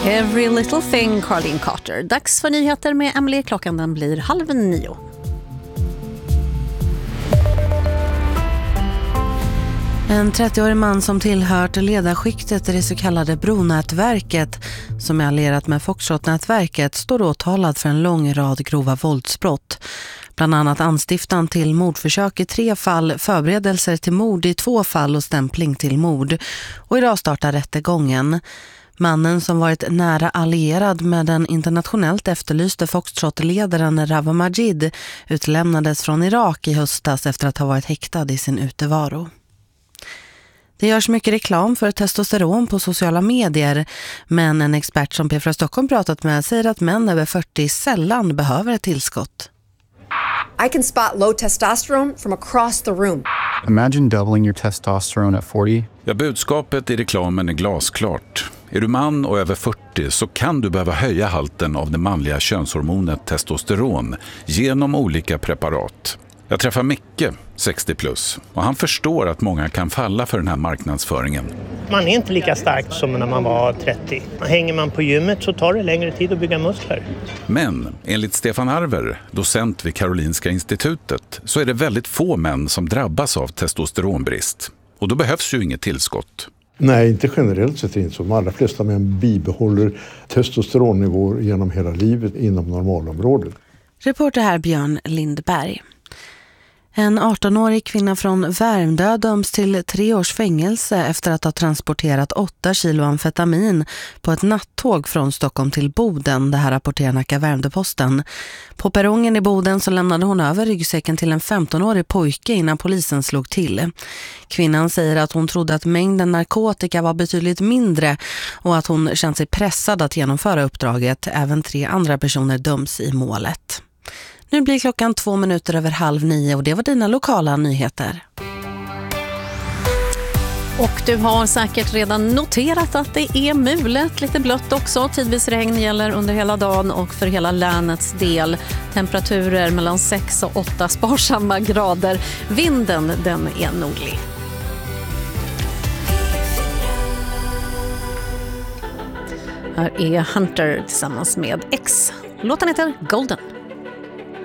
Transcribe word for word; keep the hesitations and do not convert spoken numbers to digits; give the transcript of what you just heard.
Every little thing, Caroline Carter. Dags för nyheter med Emily. Klockan den blir halv nio. En trettioårig man som tillhört ledarskiktet i det så kallade Bronätverket, som är allierat med Foxtrot-nätverket, står åtalad för en lång rad grova våldsbrott. Bland annat anstiftan till mordförsök i tre fall, förberedelser till mord i två fall och stämpling till mord. Och idag startar rättegången. Mannen, som varit nära allierad med den internationellt efterlyste Foxtrot-ledaren Rawa Majid, utlämnades från Irak i höstas efter att ha varit häktad i sin utevaro. Det görs mycket reklam för testosteron på sociala medier, men en expert som P fyra Stockholm pratat med säger att män över fyrtio sällan behöver ett tillskott. I can spot low testosterone from across the room. Imagine doubling your testosterone at forty. Ja, budskapet i reklamen är glasklart. Är du man och över fyrtio så kan du behöva höja halten av det manliga könshormonet testosteron genom olika preparat. Jag träffar Micke, sextio plus, och han förstår att många kan falla för den här marknadsföringen. Man är inte lika stark som när man var trettio. Hänger man på gymmet så tar det längre tid att bygga muskler. Men enligt Stefan Arver, docent vid Karolinska institutet, så är det väldigt få män som drabbas av testosteronbrist. Och då behövs ju inget tillskott. Nej, inte generellt sett, inte så. De allra flesta män bibehåller testosteronnivåer genom hela livet inom normalområdet. Reporter här Björn Lindberg. En arton-årig kvinna från Värmdö döms till tre års fängelse efter att ha transporterat åtta kilo amfetamin på ett nattåg från Stockholm till Boden. Det här rapporterar Nacka Värmdö-Posten. På perrongen i Boden så lämnade hon över ryggsäcken till en femton-årig pojke innan polisen slog till. Kvinnan säger att hon trodde att mängden narkotika var betydligt mindre och att hon känt sig pressad att genomföra uppdraget. Även tre andra personer döms i målet. Nu blir klockan två minuter över halv nio och det var dina lokala nyheter. Och du har säkert redan noterat att det är mulet, lite blött också. Tidvis regn gäller under hela dagen och för hela länets del. Temperaturer mellan sex och åtta sparsamma grader. Vinden, den är nordlig. Här är Hunter tillsammans med X. Låten heter Golden.